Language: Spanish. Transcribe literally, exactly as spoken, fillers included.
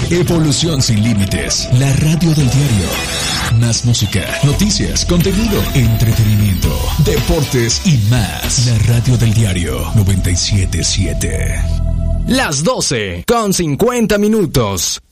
Evolución sin límites, la radio del diario. Más música, noticias, contenido, entretenimiento, deportes y más. La radio del diario noventa y siete punto siete. Las doce con cincuenta minutos.